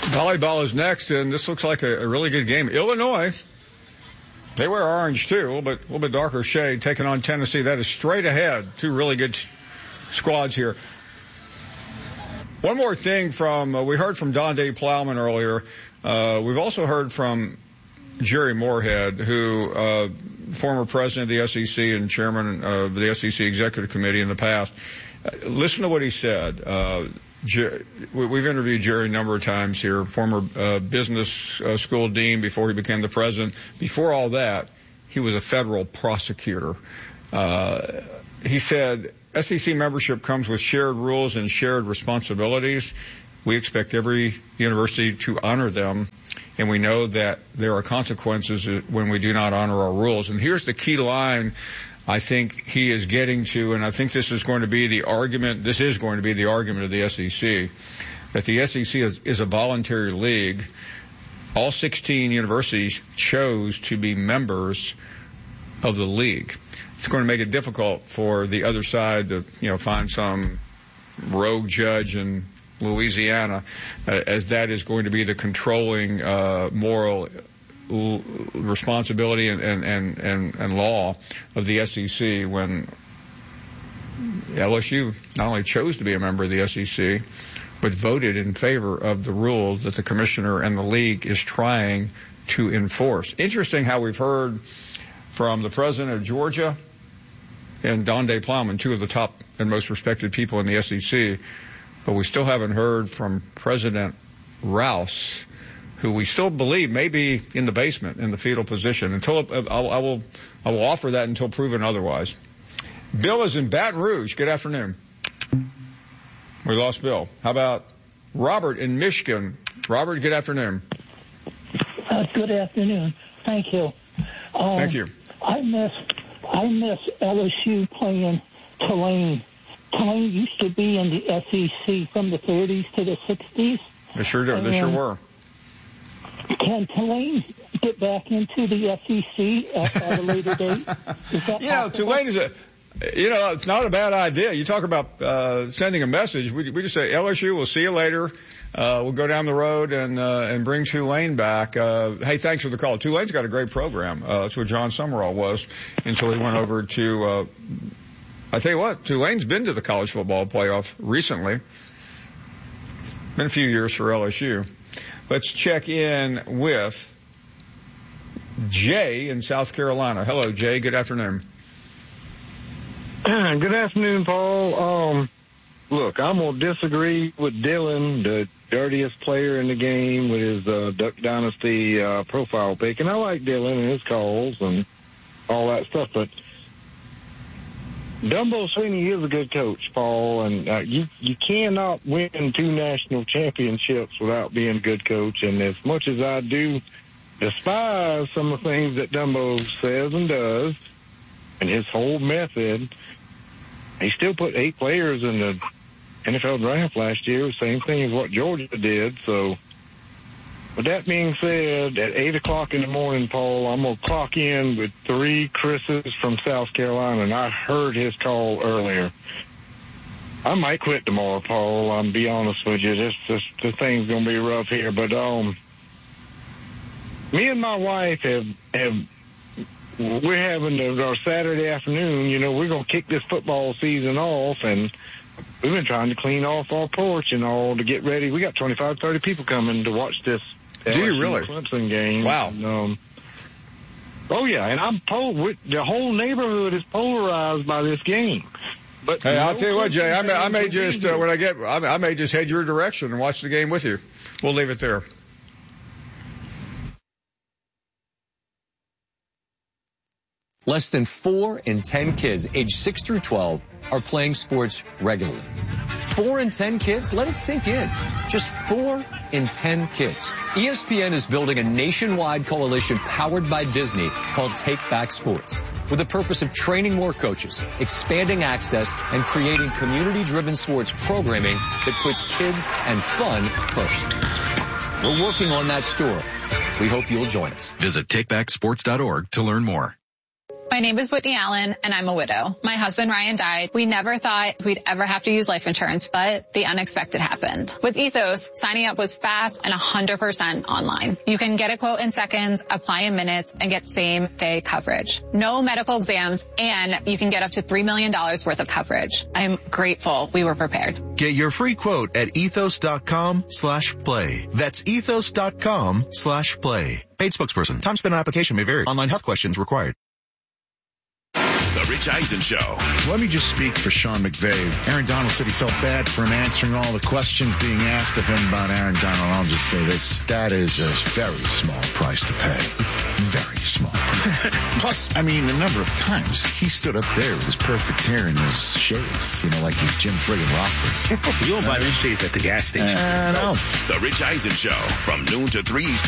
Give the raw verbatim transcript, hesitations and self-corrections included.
Volleyball is next, and this looks like a, a really good game. Illinois, they wear orange too, a little bit, a little bit darker shade, taking on Tennessee. That is straight ahead. Two really good squads here. One more thing from, uh, we heard from Donde Plowman earlier. Uh, we've also heard from Jerry Moorhead, who, uh, former president of the S E C and chairman of the S E C Executive Committee in the past. Uh, listen to what he said. Uh, Jer- we've interviewed Jerry a number of times here, former uh, business uh, school dean before he became the president. Before all that, he was a federal prosecutor. Uh, he said, S E C membership comes with shared rules and shared responsibilities. We expect every university to honor them, and we know that there are consequences when we do not honor our rules. And here's the key line I think he is getting to, and I think this is going to be the argument, this is going to be the argument of the S E C, that the S E C is, is a voluntary league. All sixteen universities chose to be members of the league. It's going to make it difficult for the other side to, you know, find some rogue judge in Louisiana, uh, as that is going to be the controlling uh, moral responsibility and, and, and, and, and law of the S E C when L S U not only chose to be a member of the S E C, but voted in favor of the rules that the commissioner and the league is trying to enforce. Interesting how we've heard from the president of Georgia and Donde Plowman, two of the top and most respected people in the S E C, but we still haven't heard from President Rouse, who we still believe may be in the basement in the fetal position. Until I will, I will offer that until proven otherwise. Bill is in Baton Rouge. Good afternoon. We lost Bill. How about Robert in Michigan? Robert, good afternoon. Uh, good afternoon. Thank you. Um, Thank you. I miss, I miss L S U playing Tulane. Tulane used to be in the S E C from the thirties to the sixties. They sure do. They sure were. Can Tulane get back into the S E C at, at a later date? Is that you know, possible? Tulane is a, you know, it's not a bad idea. You talk about uh, sending a message. We, we just say, L S U, we'll see you later. Uh, we'll go down the road and uh, and bring Tulane back. Uh, hey, thanks for the call. Tulane's got a great program. Uh, that's what John Summerall was until he went over to, uh, I tell you what, Tulane's been to the college football playoff recently. Been a few years for L S U. Let's check in with Jay in South Carolina. Hello, Jay. Good afternoon. Good afternoon, Paul. Um, look, I'm going to disagree with Dylan, the dirtiest player in the game, with his uh, Duck Dynasty uh, profile pic. And I like Dylan and his calls and all that stuff, but Dumbo Sweeney is a good coach, Paul, and uh, you you cannot win two national championships without being a good coach. And as much as I do despise some of the things that Dumbo says and does, and his whole method, he still put eight players in the N F L draft last year, same thing as what Georgia did. So, with that being said, at eight o'clock in the morning, Paul, I'm going to clock in with three Chris's from South Carolina, and I heard his call earlier. I might quit tomorrow, Paul. I'm be honest with you. This, this, this thing's going to be rough here. But um, me and my wife have, have we're having our Saturday afternoon, you know, we're going to kick this football season off, and we've been trying to clean off our porch and all to get ready. We got twenty-five, thirty people coming to watch this Do you really? Clemson game. Wow. And, um, oh, yeah, and I'm pol- the whole neighborhood is polarized by this game. But hey, no I'll tell you what, Jay, I may, I may Clemson just, uh, when I get, I may, I may just head your direction and watch the game with you. We'll leave it there. Less than four in ten kids aged six through twelve are playing sports regularly. Four in ten kids? Let it sink in. Just four in ten kids. E S P N is building a nationwide coalition powered by Disney called Take Back Sports, with the purpose of training more coaches, expanding access, and creating community-driven sports programming that puts kids and fun first. We're working on that story. We hope you'll join us. Visit take back sports dot org to learn more. By My name is Whitney Allen, and I'm a widow. My husband, Ryan, died. We never thought we'd ever have to use life insurance, but the unexpected happened. With Ethos, signing up was fast and one hundred percent online. You can get a quote in seconds, apply in minutes, and get same-day coverage. No medical exams, and you can get up to three million dollars worth of coverage. I'm grateful we were prepared. Get your free quote at ethos.com slash play. That's ethos.com slash play. Paid spokesperson. Time spent on application may vary. Online health questions required. The Rich Eisen Show. Let me just speak for Sean McVay. Aaron Donald said he felt bad for him answering all the questions being asked of him about Aaron Donald. I'll just say this. That is a very small price to pay. Very small. Plus, I mean, the number of times he stood up there with his perfect hair and his shades, you know, like he's Jim friggin' Rockford. You don't buy these shades at the gas station. I know. The Rich Eisen Show from noon to three Eastern.